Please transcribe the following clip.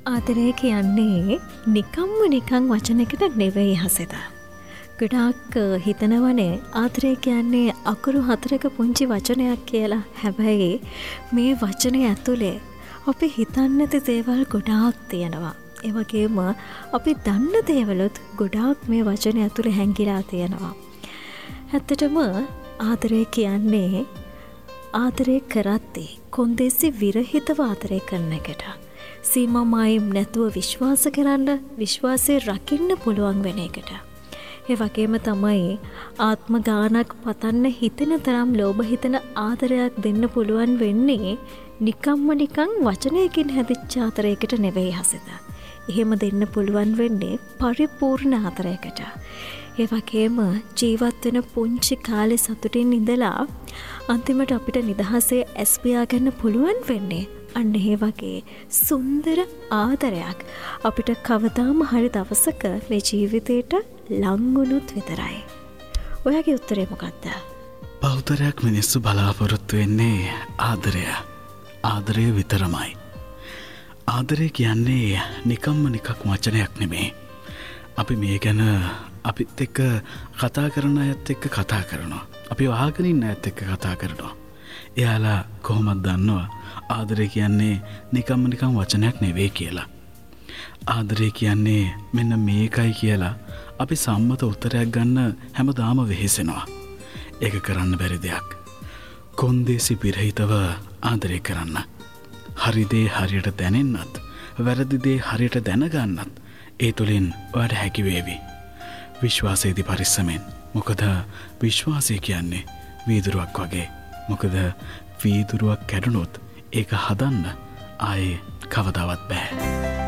ආදරය කියන්නේ නිකන් වචනයකට නෙවෙයි හසෙත. ගොඩාක් හිතනවනේ ආදරය කියන්නේ අකුරු 4ක පුංචි වචනයක් කියලා. හැබැයි මේ වචනය ඇතුලේ අපි හිතන්නේ නැති දේවල් ගොඩාක් තියෙනවා. ඒ වගේම අපි දන්න දේවලුත් ගොඩාක් මේ වචනය ඇතුලේ හැංගිලා තියෙනවා. ඇත්තටම ආදරය කියන්නේ ආදරය කරද්දී කොන්දේසි විරහිතව ආදරය කරන එකට. සීමාමායිම් නැතුව විශ්වාස කරන්න, විශ්වාසය රකින්න පුළුවන් වෙන එකට. ඒ වගේම තමයි ආත්ම ගානක් පතන්න හිතෙන තරම් ලෝභ හිතන ආදරයක් දෙන්න පුළුවන් වෙන්නේ නිකන් වචනයකින් හැදිච්ච ආදරයකට නෙවෙයි හසිත. එහෙම දෙන්න පුළුවන් වෙන්නේ පරිපූර්ණ ආදරයකට. ඒ වගේම ජීවත් වෙන පුංචි කාලේ සතුටින් ඉඳලා අන්තිමට අපිට නිදහසේ ඇස් පියා ගන්න පුළුවන් වෙන්නේ අන්න ඒ වගේ සුන්දර ආදරයක් අපිට කවදාම හරි දවසක මේ ජීවිතේට ලං වුණොත් විතරයි. ඔයාගේ උත්තරේ මොකක්ද? බහුතරයක් මිනිස්සු බලාපොරොත්තු වෙන්නේ ආදරය. ආදරය විතරමයි. ආදරය කියන්නේ නිකම්ම නිකක් වචනයක් නෙමේ. අපි මේ ගැන අපිත් එක්ක කතා කරන අයත් එක්ක කතා කරනවා. අපි අහගෙන ඉන්න අයත් එක්ක කතා කරනවා. එයාලා කොහොමද දන්නවා ආදරය කියන්නේ නිකම්ම නිකම් වචනයක් නෙවෙයි කියලා. ආදරය කියන්නේ මෙන්න මේකයි කියලා අපි සම්මත උත්තරයක් ගන්න හැමදාම වෙහෙසෙනවා. ඒක කරන්න බැරි දෙයක්. කොන්දේසි පිරහිතව ආදරය කරන්න. හරි දේ හරියට දැනෙන්නත්, වැරදි දේ හරියට දැනගන්නත් ඒ තුලින් ඔයාට හැකි වේවි. විශ්වාසයේදී පරිස්සමෙන්. මොකද විශ්වාසය කියන්නේ වීදුරුවක් වගේ. මොකද වීදුරුවක් කැඩුනොත් ඒක හදන්න ආයේ කවදාවත් බෑ.